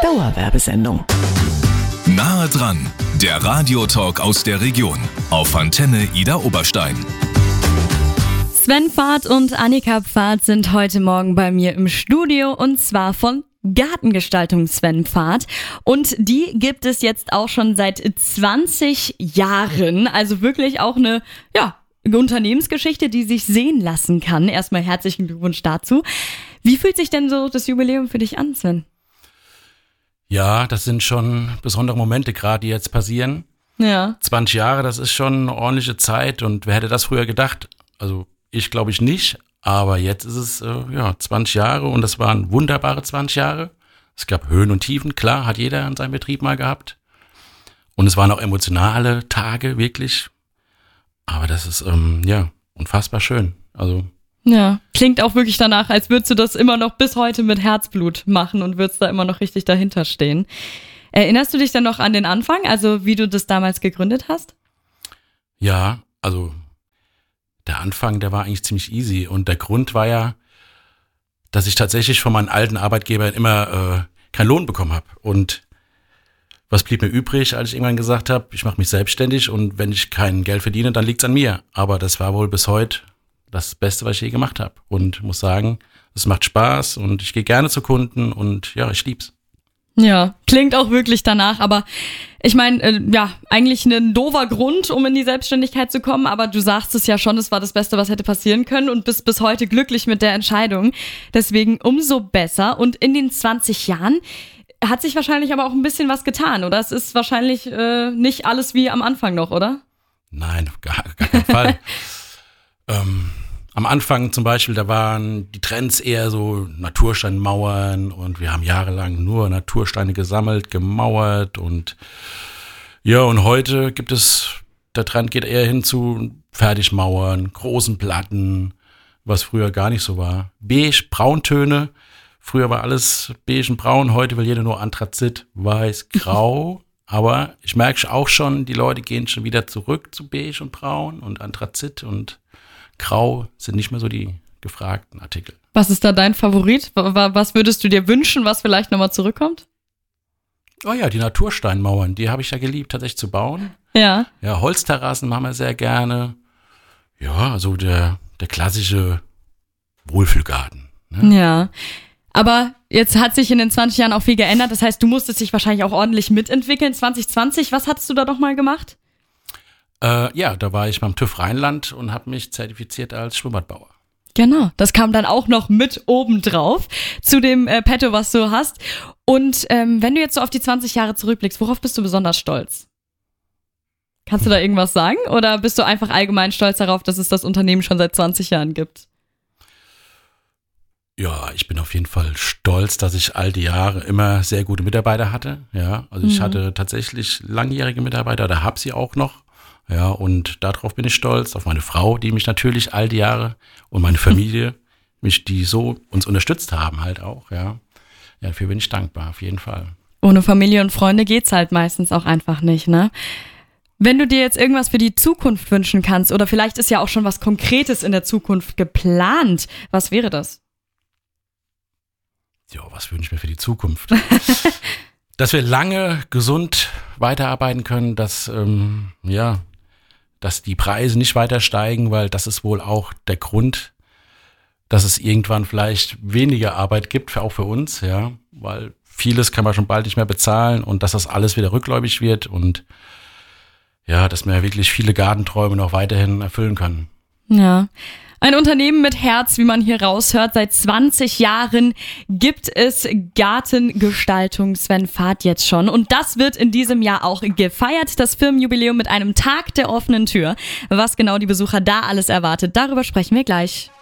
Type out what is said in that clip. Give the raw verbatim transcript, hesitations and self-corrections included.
Dauerwerbesendung. Nahe dran, der Radiotalk aus der Region auf Antenne Idar Oberstein. Sven Pfad und Annika Pfad sind heute Morgen bei mir im Studio und zwar von Gartengestaltung Sven Pfad. Und die gibt es jetzt auch schon seit zwanzig Jahren. Also wirklich auch eine, ja, eine Unternehmensgeschichte, die sich sehen lassen kann. Erstmal herzlichen Glückwunsch dazu. Wie fühlt sich denn so das Jubiläum für dich an, Sven? Ja, das sind schon besondere Momente gerade, die jetzt passieren. Ja. zwanzig Jahre, das ist schon eine ordentliche Zeit und wer hätte das früher gedacht? Also ich glaube ich nicht, aber jetzt ist es äh, ja zwanzig Jahre und das waren wunderbare zwanzig Jahre. Es gab Höhen und Tiefen, klar, hat jeder in seinem Betrieb mal gehabt. Und es waren auch emotionale Tage, wirklich. Aber das ist ähm, ja unfassbar schön. Also Ja, klingt auch wirklich danach, als würdest du das immer noch bis heute mit Herzblut machen und würdest da immer noch richtig dahinter stehen. Erinnerst du dich dann noch an den Anfang, also wie du das damals gegründet hast? Ja, also der Anfang, der war eigentlich ziemlich easy und der Grund war ja, dass ich tatsächlich von meinen alten Arbeitgebern immer äh, keinen Lohn bekommen habe. Und was blieb mir übrig, als ich irgendwann gesagt habe, ich mache mich selbstständig und wenn ich kein Geld verdiene, dann liegt's an mir. Aber das war wohl bis heute das Beste, was ich je gemacht habe. Und muss sagen, es macht Spaß und ich gehe gerne zu Kunden und ja, ich lieb's. Ja, klingt auch wirklich danach, aber ich meine, äh, ja, eigentlich ein doofer Grund, um in die Selbstständigkeit zu kommen, aber du sagst es ja schon, es war das Beste, was hätte passieren können und bist bis heute glücklich mit der Entscheidung. Deswegen umso besser. Und in den zwanzig Jahren hat sich wahrscheinlich aber auch ein bisschen was getan, oder? Es ist wahrscheinlich äh, nicht alles wie am Anfang noch, oder? Nein, auf gar, gar keinen Fall. ähm, Am Anfang zum Beispiel, da waren die Trends eher so Natursteinmauern und wir haben jahrelang nur Natursteine gesammelt, gemauert und ja, und heute gibt es, der Trend geht eher hin zu Fertigmauern, großen Platten, was früher gar nicht so war. Beige, Brauntöne, früher war alles beige und braun, heute will jeder nur Anthrazit, weiß, grau. Aber ich merke auch schon, die Leute gehen schon wieder zurück zu beige und braun und Anthrazit und Grau sind nicht mehr so die gefragten Artikel. Was ist da dein Favorit? Was würdest du dir wünschen, was vielleicht nochmal zurückkommt? Oh ja, die Natursteinmauern, die habe ich ja geliebt, tatsächlich zu bauen. Ja. Ja, Holzterrassen machen wir sehr gerne. Ja, also der, der klassische Wohlfühlgarten. Ne? Ja, aber jetzt hat sich in den zwanzig Jahren auch viel geändert. Das heißt, du musstest dich wahrscheinlich auch ordentlich mitentwickeln. zwanzig zwanzig, was hattest du da nochmal gemacht? Äh, ja, da war ich beim TÜV Rheinland und habe mich zertifiziert als Schwimmbadbauer. Genau, das kam dann auch noch mit oben drauf zu dem äh, Petto, was du hast. Und ähm, wenn du jetzt so auf die zwanzig Jahre zurückblickst, worauf bist du besonders stolz? Kannst du da irgendwas sagen? Oder bist du einfach allgemein stolz darauf, dass es das Unternehmen schon seit zwanzig Jahren gibt? Ja, ich bin auf jeden Fall stolz, dass ich all die Jahre immer sehr gute Mitarbeiter hatte. Ja, also ich Mhm. hatte tatsächlich langjährige Mitarbeiter, da habe sie auch noch. Ja, und darauf bin ich stolz, auf meine Frau, die mich natürlich all die Jahre und meine Familie, mich die so uns unterstützt haben halt auch, ja. Ja, dafür bin ich dankbar, auf jeden Fall. Ohne Familie und Freunde geht's halt meistens auch einfach nicht, ne? Wenn du dir jetzt irgendwas für die Zukunft wünschen kannst oder vielleicht ist ja auch schon was Konkretes in der Zukunft geplant, was wäre das? Ja, was wünsche ich mir für die Zukunft? Dass wir lange gesund weiterarbeiten können, dass, ähm, ja, dass die Preise nicht weiter steigen, weil das ist wohl auch der Grund, dass es irgendwann vielleicht weniger Arbeit gibt, für, auch für uns, ja, weil vieles kann man schon bald nicht mehr bezahlen und dass das alles wieder rückläufig wird und ja, dass wir wirklich viele Gartenträume noch weiterhin erfüllen können. Ja. Ein Unternehmen mit Herz, wie man hier raushört. Seit zwanzig Jahren gibt es Gartengestaltung Sven Pfad jetzt schon. Und das wird in diesem Jahr auch gefeiert. Das Firmenjubiläum mit einem Tag der offenen Tür. Was genau die Besucher da alles erwartet, darüber sprechen wir gleich.